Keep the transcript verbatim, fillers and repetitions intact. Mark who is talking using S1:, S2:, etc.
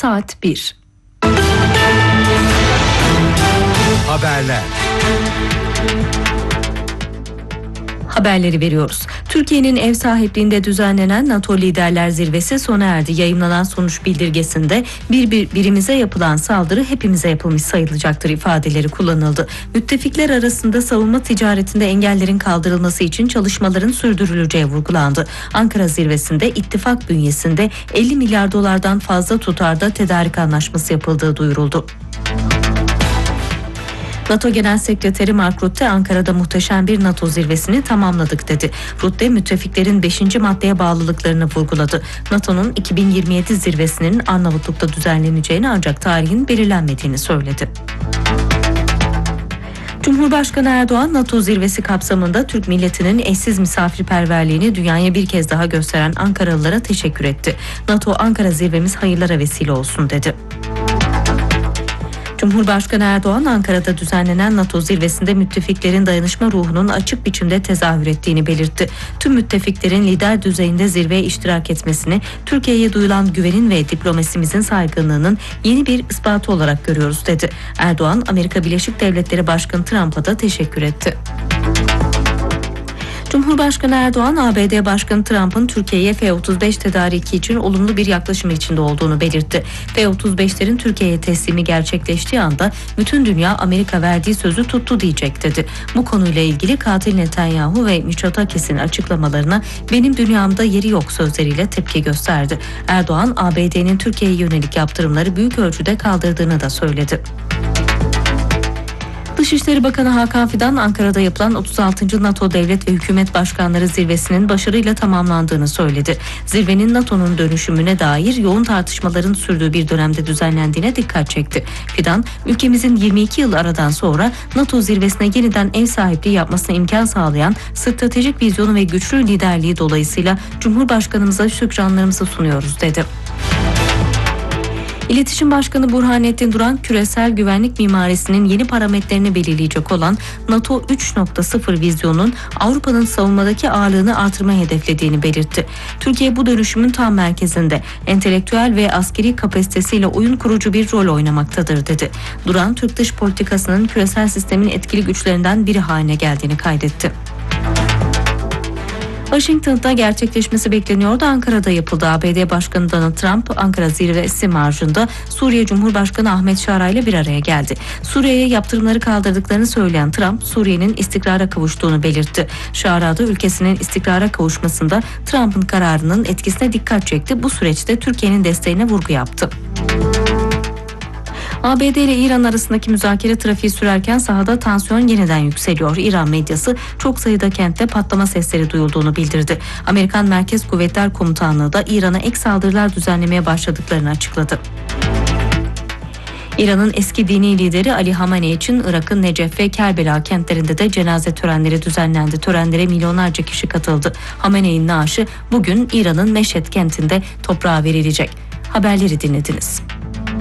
S1: saat bir.
S2: Haberler.
S1: Haberleri veriyoruz. Türkiye'nin ev sahipliğinde düzenlenen NATO Liderler Zirvesi sona erdi. Yayımlanan sonuç bildirgesinde bir, bir birimize yapılan saldırı hepimize yapılmış sayılacaktır ifadeleri kullanıldı. Müttefikler arasında savunma ticaretinde engellerin kaldırılması için çalışmaların sürdürüleceği vurgulandı. Ankara Zirvesi'nde ittifak bünyesinde elli milyar dolardan fazla tutarda tedarik anlaşması yapıldığı duyuruldu. NATO Genel Sekreteri Mark Rutte Ankara'da muhteşem bir NATO zirvesini tamamladık dedi. Rutte müttefiklerin beşinci maddeye bağlılıklarını vurguladı. NATO'nun iki bin yirmi yedi zirvesinin Arnavutluk'ta düzenleneceğini ancak tarihin belirlenmediğini söyledi. Cumhurbaşkanı Erdoğan, NATO zirvesi kapsamında Türk milletinin eşsiz misafirperverliğini dünyaya bir kez daha gösteren Ankaralılara teşekkür etti. NATO Ankara zirvemiz hayırlara vesile olsun dedi. Cumhurbaşkanı Erdoğan, Ankara'da düzenlenen NATO zirvesinde müttefiklerin dayanışma ruhunun açık biçimde tezahür ettiğini belirtti. Tüm müttefiklerin lider düzeyinde zirveye iştirak etmesini, Türkiye'ye duyulan güvenin ve diplomasimizin saygınlığının yeni bir ispatı olarak görüyoruz dedi. Erdoğan, Amerika Birleşik Devletleri Başkanı Trump'a da teşekkür etti. Cumhurbaşkanı Erdoğan, A B D Başkanı Trump'ın Türkiye'ye F otuz beş tedariki için olumlu bir yaklaşım içinde olduğunu belirtti. F otuz beşlerin Türkiye'ye teslimi gerçekleştiği anda bütün dünya Amerika verdiği sözü tuttu diyecek dedi. Bu konuyla ilgili katil Netanyahu ve Mitsotakis'in açıklamalarına benim dünyamda yeri yok sözleriyle tepki gösterdi. Erdoğan, A B D'nin Türkiye'ye yönelik yaptırımları büyük ölçüde kaldırdığını da söyledi. Dışişleri Bakanı Hakan Fidan, Ankara'da yapılan otuz altıncı NATO Devlet ve Hükümet Başkanları Zirvesi'nin başarıyla tamamlandığını söyledi. Zirvenin NATO'nun dönüşümüne dair yoğun tartışmaların sürdüğü bir dönemde düzenlendiğine dikkat çekti. Fidan, ülkemizin yirmi iki yıl aradan sonra NATO zirvesine yeniden ev sahipliği yapmasına imkan sağlayan stratejik vizyonu ve güçlü liderliği dolayısıyla Cumhurbaşkanımıza şükranlarımızı sunuyoruz dedi. İletişim Başkanı Burhanettin Duran, küresel güvenlik mimarisinin yeni parametrelerini belirleyecek olan NATO üç nokta sıfır vizyonunun Avrupa'nın savunmadaki ağırlığını artırmayı hedeflediğini belirtti. Türkiye bu dönüşümün tam merkezinde, entelektüel ve askeri kapasitesiyle oyun kurucu bir rol oynamaktadır dedi. Duran, Türk dış politikasının küresel sistemin etkili güçlerinden biri haline geldiğini kaydetti. Washington'da gerçekleşmesi bekleniyordu. Ankara'da yapıldı. A B D Başkanı Donald Trump, Ankara zirvesi marjında Suriye Cumhurbaşkanı Ahmet Şara ile bir araya geldi. Suriye'ye yaptırımları kaldırdıklarını söyleyen Trump, Suriye'nin istikrara kavuştuğunu belirtti. Şara da ülkesinin istikrara kavuşmasında Trump'ın kararının etkisine dikkat çekti. Bu süreçte Türkiye'nin desteğine vurgu yaptı. A B D ile İran arasındaki müzakere trafiği sürerken sahada tansiyon yeniden yükseliyor. İran medyası çok sayıda kentte patlama sesleri duyulduğunu bildirdi. Amerikan Merkez Kuvvetler Komutanlığı da İran'a ek saldırılar düzenlemeye başladıklarını açıkladı. İran'ın eski dini lideri Ali Hamenei için Irak'ın Necef ve Kerbela kentlerinde de cenaze törenleri düzenlendi. Törenlere milyonlarca kişi katıldı. Hamenei'nin naaşı bugün İran'ın Meşhed kentinde toprağa verilecek. Haberleri dinlediniz.